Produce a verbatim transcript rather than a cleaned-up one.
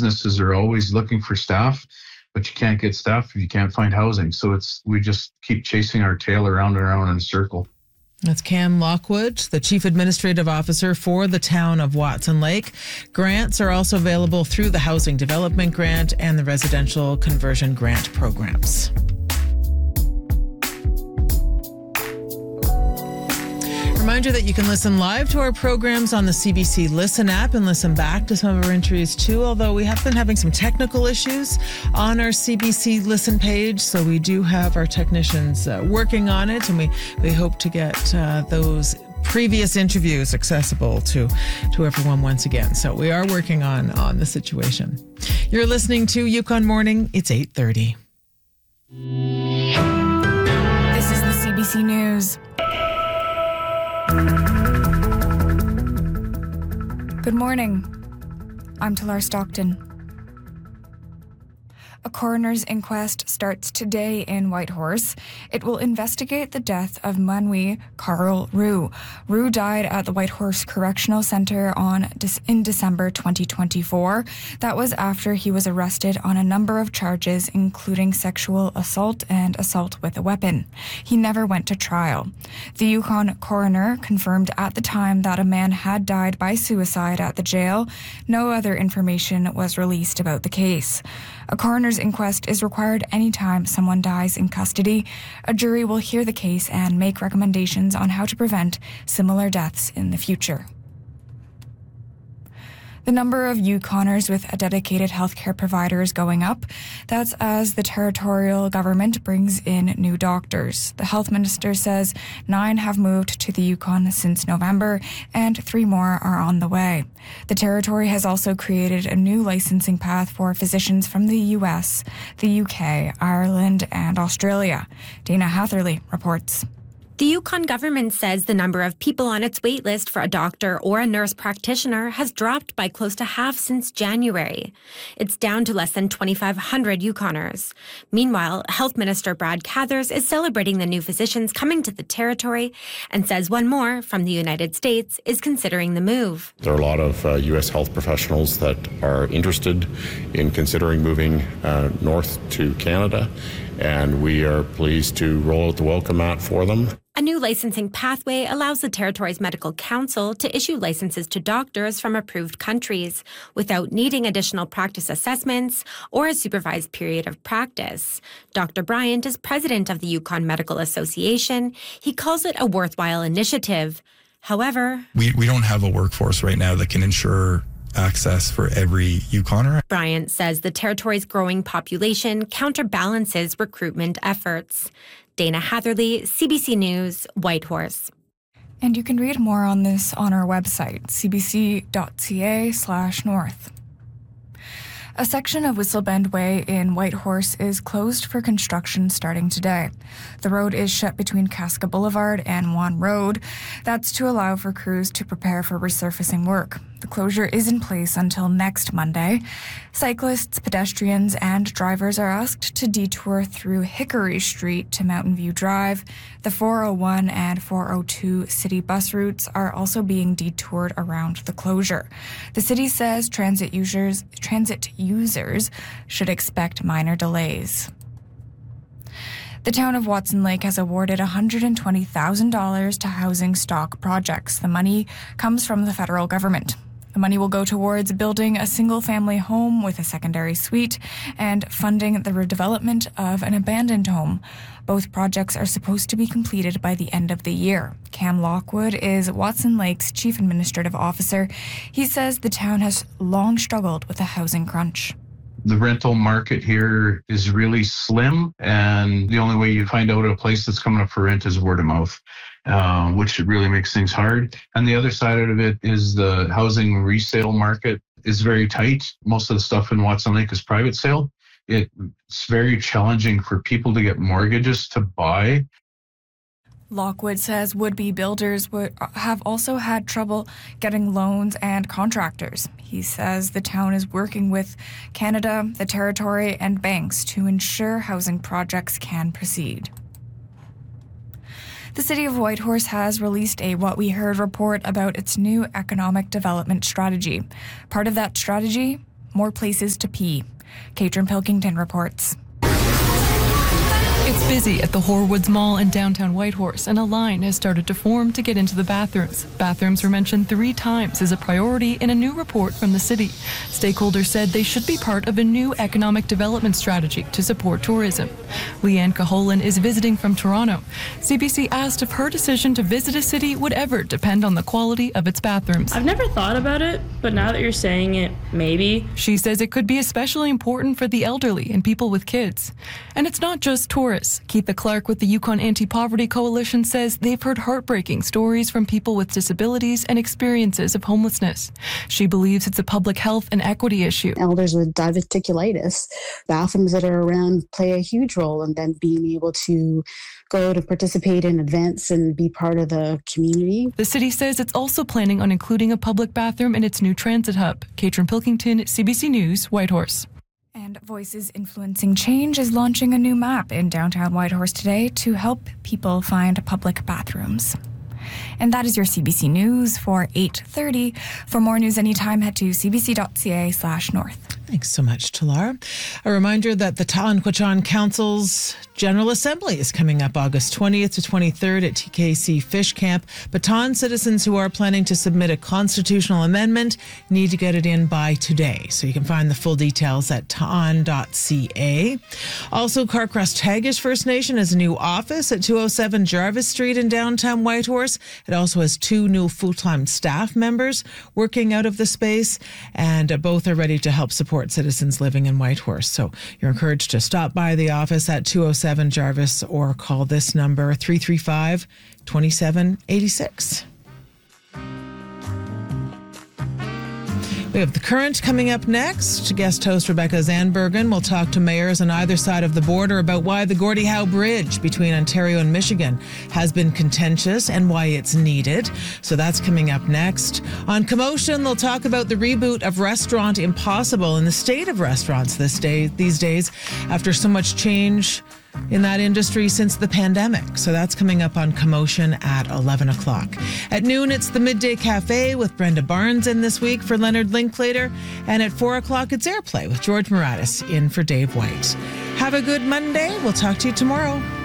businesses are always looking for staff, but you can't get staff if you can't find housing. So it's we just keep chasing our tail around and around in a circle. That's Cam Lockwood, the Chief Administrative Officer for the town of Watson Lake. Grants are also available through the Housing Development Grant and the Residential Conversion Grant programs. Reminder that you can listen live to our programs on the C B C Listen app and listen back to some of our entries too, although we have been having some technical issues on our C B C Listen page, so we do have our technicians uh, working on it, and we, we hope to get uh, those previous interviews accessible to, to everyone once again. So we are working on, on the situation. You're listening to Yukon Morning. It's eight thirty. This is the C B C News. Good morning. I'm Talar Stockton. A coroner's inquest starts today in Whitehorse. It will investigate the death of Manui Carl Rue. Rue died at the Whitehorse Correctional Centre on in December twenty twenty-four. That was after he was arrested on a number of charges, including sexual assault and assault with a weapon. He never went to trial. The Yukon coroner confirmed at the time that a man had died by suicide at the jail. No other information was released about the case. A coroner's inquest is required anytime someone dies in custody. A jury will hear the case and make recommendations on how to prevent similar deaths in the future. The number of Yukoners with a dedicated healthcare provider is going up. That's as the territorial government brings in new doctors. The health minister says nine have moved to the Yukon since November, and three more are on the way. The territory has also created a new licensing path for physicians from the U S, the U K, Ireland, and Australia. Dana Hatherley reports. The Yukon government says the number of people on its wait list for a doctor or a nurse practitioner has dropped by close to half since January. It's down to less than twenty-five hundred Yukoners. Meanwhile, Health Minister Brad Cathers is celebrating the new physicians coming to the territory and says one more from the United States is considering the move. There are a lot of uh, U S health professionals that are interested in considering moving uh, north to Canada, and we are pleased to roll out the welcome mat for them. A new licensing pathway allows the territory's medical council to issue licenses to doctors from approved countries without needing additional practice assessments or a supervised period of practice. Doctor Bryant is president of the Yukon Medical Association. He calls it a worthwhile initiative. However, we, we don't have a workforce right now that can ensure access for every Yukoner. Bryant says the territory's growing population counterbalances recruitment efforts. Dana Hatherley, C B C News, Whitehorse. And you can read more on this on our website, c b c dot c a slash north. A section of Whistlebend Way in Whitehorse is closed for construction starting today. The road is shut between Casca Boulevard and Wan Road. That's to allow for crews to prepare for resurfacing work. The closure is in place until next Monday. Cyclists, pedestrians, and drivers are asked to detour through Hickory Street to Mountain View Drive. The four oh one and four oh two city bus routes are also being detoured around the closure. The city says transit users, transit users should expect minor delays. The town of Watson Lake has awarded one hundred twenty thousand dollars to housing stock projects. The money comes from the federal government. The money will go towards building a single-family home with a secondary suite and funding the redevelopment of an abandoned home. Both projects are supposed to be completed by the end of the year. Cam Lockwood is Watson Lake's Chief Administrative Officer. He says the town has long struggled with a housing crunch. The rental market here is really slim, and the only way you find out a place that's coming up for rent is word of mouth, uh, which really makes things hard. And the other side of it is the housing resale market is very tight. Most of the stuff in Watson Lake is private sale. It's very challenging for people to get mortgages to buy. Lockwood says would-be builders would have also had trouble getting loans and contractors. He says the town is working with Canada, the territory, and banks to ensure housing projects can proceed. The city of Whitehorse has released a What We Heard report about its new economic development strategy. Part of that strategy, more places to pee. Katrin Pilkington reports. It's busy at the Horwoods Mall in downtown Whitehorse, and a line has started to form to get into the bathrooms. Bathrooms were mentioned three times as a priority in a new report from the city. Stakeholders said they should be part of a new economic development strategy to support tourism. Leanne Caholan is visiting from Toronto. C B C asked if her decision to visit a city would ever depend on the quality of its bathrooms. I've never thought about it, but now that you're saying it, maybe. She says it could be especially important for the elderly and people with kids. And it's not just tourists. Keitha Clark with the Yukon Anti-Poverty Coalition says they've heard heartbreaking stories from people with disabilities and experiences of homelessness. She believes it's a public health and equity issue. Elders with diverticulitis, bathrooms that are around play a huge role in then being able to go to participate in events and be part of the community. The city says it's also planning on including a public bathroom in its new transit hub. Katrin Pilkington, C B C News, Whitehorse. And Voices Influencing Change is launching a new map in downtown Whitehorse today to help people find public bathrooms. And that is your C B C News for eight thirty. For more news anytime, head to cbc.ca slash north. Thanks so much, Talar. A reminder that the Talan-Quechan Council's General Assembly is coming up August twentieth to twenty-third at T K C Fish Camp. Baton citizens who are planning to submit a constitutional amendment need to get it in by today. So you can find the full details at taan dot c a. Also, Carcrest Tagish First Nation has a new office at two oh seven Jarvis Street in downtown Whitehorse. It also has two new full-time staff members working out of the space, and uh, both are ready to help support citizens living in Whitehorse. So you're encouraged to stop by the office at two oh seven Jarvis or call this number three three five, two seven eight six. We have The Current coming up next. Guest host Rebecca Zandbergen will talk to mayors on either side of the border about why the Gordie Howe Bridge between Ontario and Michigan has been contentious and why it's needed. So that's coming up next. On Commotion, they'll talk about the reboot of Restaurant Impossible and the state of restaurants this day, these days after so much change in that industry since the pandemic. So that's coming up on Commotion at eleven o'clock. At noon, it's the Midday Cafe with Brenda Barnes in this week for Leonard Linklater. And at four o'clock, it's Airplay with George Moratis in for Dave White. Have a good Monday. We'll talk to you tomorrow.